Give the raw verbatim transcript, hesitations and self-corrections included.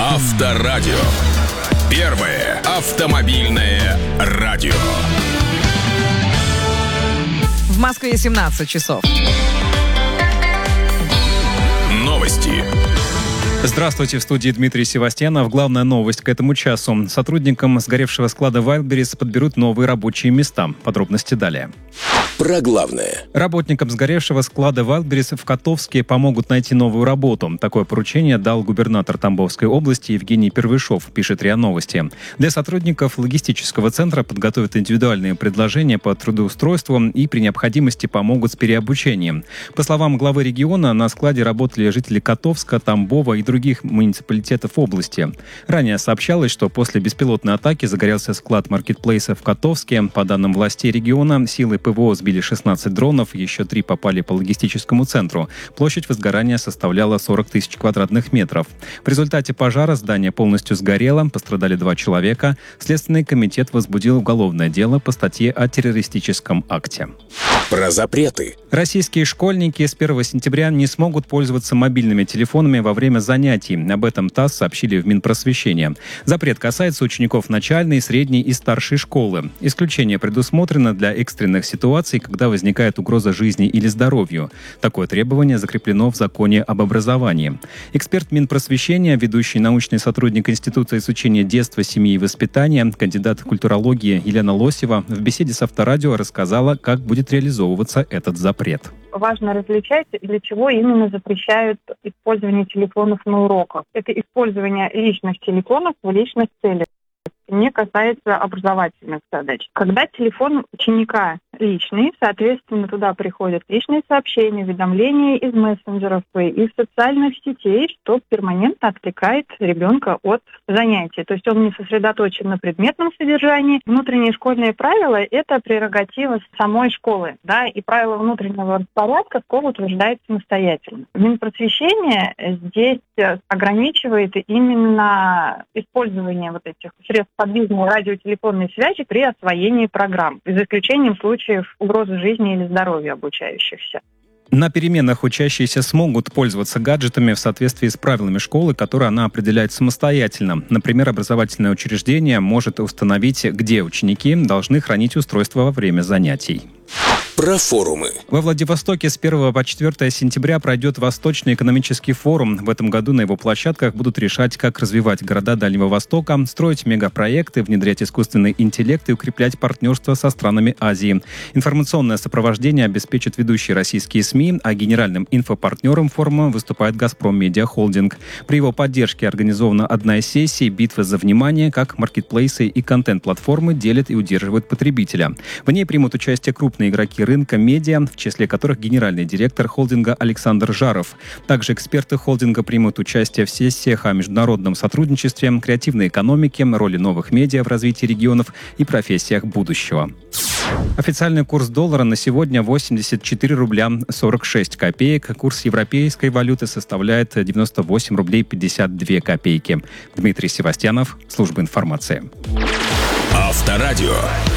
Авторадио. Первое автомобильное радио. В Москве семнадцать часов. Новости. Здравствуйте, в студии Дмитрий Севастьянов. Главная новость к этому часу. Сотрудникам сгоревшего склада Wildberries подберут новые рабочие места. Подробности далее. Про главное. Работникам сгоревшего склада Wildberries в Котовске помогут найти новую работу. Такое поручение дал губернатор Тамбовской области Евгений Первышов, пишет РИА Новости. Для сотрудников логистического центра подготовят индивидуальные предложения по трудоустройству и при необходимости помогут с переобучением. По словам главы региона, на складе работали жители Котовска, Тамбова и других муниципалитетов области. Ранее сообщалось, что после беспилотной атаки загорелся склад маркетплейса в Котовске. По данным властей региона, силы ПВО сбили шестнадцать дронов, еще три попали по логистическому центру. Площадь возгорания составляла сорок тысяч квадратных метров. В результате пожара здание полностью сгорело, пострадали два человека. Следственный комитет возбудил уголовное дело по статье о террористическом акте. Про запреты. Российские школьники с первого сентября не смогут пользоваться мобильными телефонами во время занятий. Об этом ТАСС сообщили в Минпросвещения. Запрет касается учеников начальной, средней и старшей школы. Исключение предусмотрено для экстренных ситуаций, когда возникает угроза жизни или здоровью. Такое требование закреплено в законе об образовании. Эксперт Минпросвещения, ведущий научный сотрудник Института изучения детства, семьи и воспитания, кандидат культурологии Елена Лосева в беседе с Авторадио рассказала, как будет реализовываться этот запрет. Важно различать, для чего именно запрещают использование телефонов на уроках. Это использование личных телефонов в личных целях. Не касается образовательных задач. Когда телефон ученика личный, соответственно, туда приходят личные сообщения, уведомления из мессенджеров и из социальных сетей, что перманентно отвлекает ребенка от занятий. То есть он не сосредоточен на предметном содержании. Внутренние школьные правила – это прерогатива самой школы, да, и правила внутреннего распорядка школа утверждает самостоятельно. Минпросвещение здесь ограничивает именно использование вот этих средств подвижной радиотелефонной связи при освоении программ, за исключением случаев угрозы жизни или здоровья обучающихся. На переменах учащиеся смогут пользоваться гаджетами в соответствии с правилами школы, которые она определяет самостоятельно. Например, образовательное учреждение может установить, где ученики должны хранить устройство во время занятий. Про форумы. Во Владивостоке с первого по четвёртое сентября пройдет Восточный экономический форум. В этом году на его площадках будут решать, как развивать города Дальнего Востока, строить мегапроекты, внедрять искусственный интеллект и укреплять партнерство со странами Азии. Информационное сопровождение обеспечат ведущие российские СМИ, а генеральным инфопартнером форума выступает «Газпром Медиа Холдинг». При его поддержке организована одна из сессий «Битва за внимание», как маркетплейсы и контент-платформы делят и удерживают потребителя. В ней примут участие крупные игроки рынка медиа, в числе которых генеральный директор холдинга Александр Жаров. Также эксперты холдинга примут участие в сессиях о международном сотрудничестве, креативной экономике, роли новых медиа в развитии регионов и профессиях будущего. Официальный курс доллара на сегодня восемьдесят четыре рубля сорок шесть копеек. Курс европейской валюты составляет девяносто восемь рублей пятьдесят две копейки. Дмитрий Севастьянов, служба информации. Авторадио.